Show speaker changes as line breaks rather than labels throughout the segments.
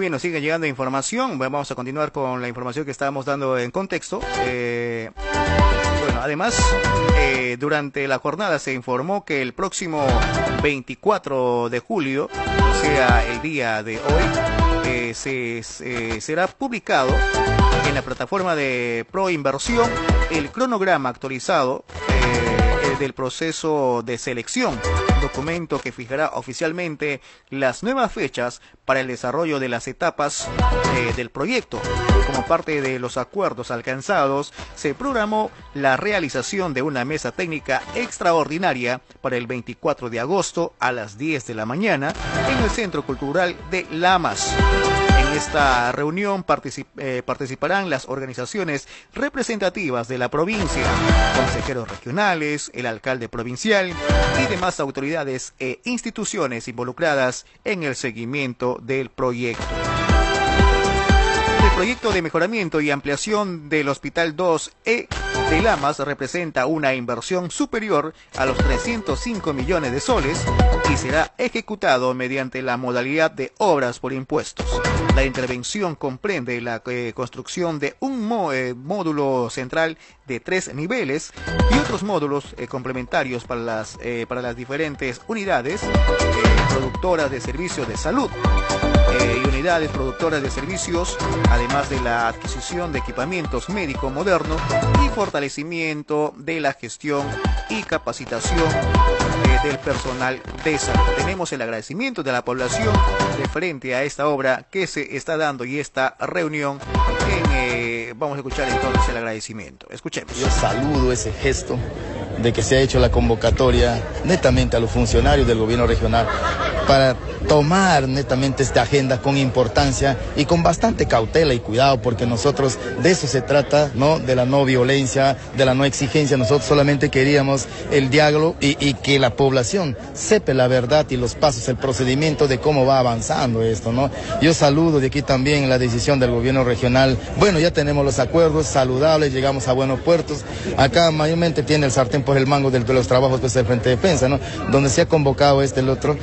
bien, nos sigue llegando información. Vamos a continuar con la información que estábamos dando en contexto. Bueno, además, durante la jornada se informó que el próximo 24 de julio, o sea, el día de hoy, será publicado en la plataforma de Proinversión el cronograma actualizado del proceso de selección, documento que fijará oficialmente las nuevas fechas para el desarrollo de las etapas del proyecto. Como parte de los acuerdos alcanzados, se programó la realización de una mesa técnica extraordinaria para el 24 de agosto a las 10 de la mañana en el Centro Cultural de Lamas. En esta reunión participarán las organizaciones representativas de la provincia, consejeros regionales, el alcalde provincial y demás autoridades e instituciones involucradas en el seguimiento del proyecto. El proyecto de mejoramiento y ampliación del Hospital 2E de Lamas representa una inversión superior a los 305 millones de soles y será ejecutado mediante la modalidad de obras por impuestos. La intervención comprende la construcción de un módulo central de 3 niveles y otros módulos complementarios para las diferentes unidades productoras de servicios de salud y unidades productoras de servicios, además de la adquisición de equipamientos médico moderno y fortalecimiento de la gestión y capacitación del personal de salud. Tenemos el agradecimiento de la población referente a esta obra que se está dando y esta reunión. Vamos a escuchar entonces el agradecimiento. Escuchemos.
Yo saludo ese gesto de que se ha hecho la convocatoria netamente a los funcionarios del gobierno regional para tomar netamente esta agenda con importancia y con bastante cautela y cuidado, porque nosotros de eso se trata, ¿no? De la no violencia, de la no exigencia. Nosotros solamente queríamos el diálogo y que la población sepa la verdad y los pasos, el procedimiento de cómo va avanzando esto, ¿no? Yo saludo de aquí también la decisión del gobierno regional. Bueno, ya tenemos los acuerdos saludables, llegamos a buenos puertos. Acá mayormente tiene el sartén por el mango de los trabajos pues, del Frente de Defensa, ¿no? Donde se ha convocado el otro.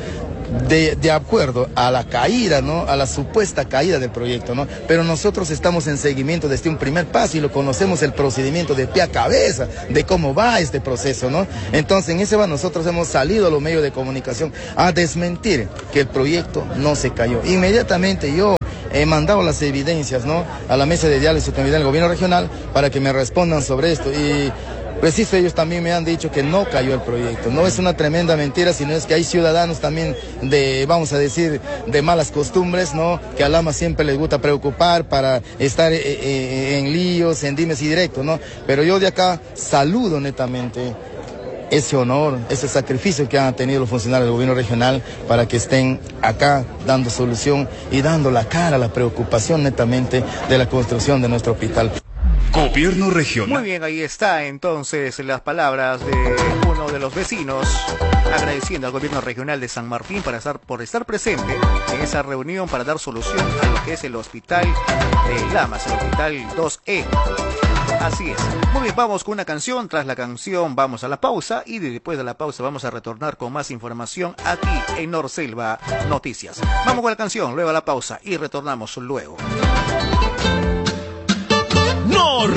De acuerdo a la caída, ¿no? A la supuesta caída del proyecto, ¿no? Pero nosotros estamos en seguimiento desde un primer paso y lo conocemos el procedimiento de pie a cabeza, de cómo va este proceso, ¿no? Entonces, en ese va nosotros hemos salido a los medios de comunicación a desmentir que el proyecto no se cayó. Inmediatamente yo he mandado las evidencias, ¿no? A la mesa de diálogo y sostenibilidad del gobierno regional para que me respondan sobre esto y preciso, ellos también me han dicho que no cayó el proyecto. No es una tremenda mentira, sino es que hay ciudadanos también vamos a decir, de malas costumbres, ¿no? Que a Lama siempre les gusta preocupar para estar en líos, en dimes y directos, ¿no? Pero yo de acá saludo netamente ese honor, ese sacrificio que han tenido los funcionarios del gobierno regional para que estén acá dando solución y dando la cara a la preocupación netamente de la construcción de nuestro hospital.
Gobierno regional.
Muy bien, ahí está entonces las palabras de uno de los vecinos agradeciendo al gobierno regional de San Martín por estar presente en esa reunión para dar solución a lo que es el hospital de Lamas, el hospital 2E. Así es. Muy bien, vamos con una canción. Tras la canción vamos a la pausa y después de la pausa vamos a retornar con más información aquí en Norselva Noticias. Vamos con la canción, luego a la pausa y retornamos luego.